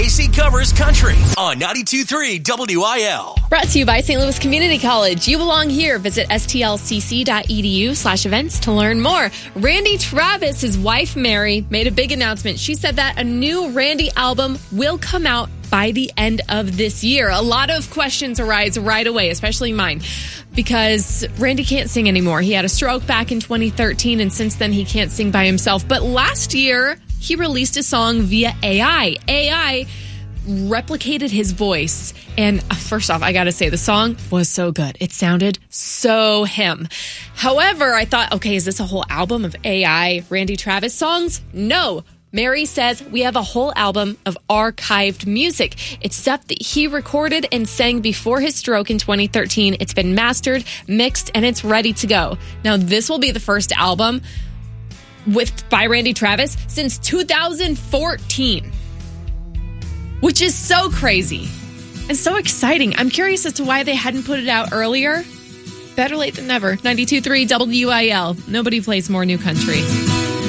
AC covers country on 92.3 WIL. Brought to you by St. Louis Community College. You belong here. Visit stlcc.edu/events to learn more. Randy Travis, his wife Mary, made a big announcement. She said that a new Randy album will come out by the end of this year. A lot of questions arise right away, especially mine, because Randy can't sing anymore. He had a stroke back in 2013, and since then he can't sing by himself. But last year, he released a song via AI. AI replicated his voice. And first off, I gotta say, the song was so good. It sounded so him. However, I thought, okay, is this a whole album of AI Randy Travis songs? No. Mary says we have a whole album of archived music. It's stuff that he recorded and sang before his stroke in 2013. It's been mastered, mixed, and it's ready to go. Now, this will be the first album by Randy Travis since 2014, which is so crazy and so exciting. I'm curious as to why they hadn't put it out earlier. Better late than never. 92.3 WIL. Nobody plays more new country.